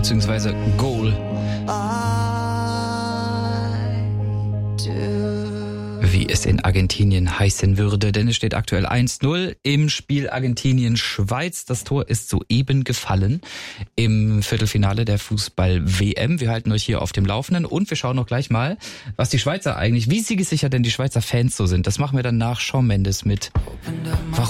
beziehungsweise Goal. Wie es in Argentinien heißen würde, denn es steht aktuell 1-0 im Spiel Argentinien-Schweiz. Das Tor ist soeben gefallen im Viertelfinale der Fußball-WM. Wir halten euch hier auf dem Laufenden und wir schauen noch gleich mal, was die Schweizer eigentlich, wie siegessicher denn die Schweizer Fans so sind. Das machen wir dann nach Shawn Mendes mit Warum.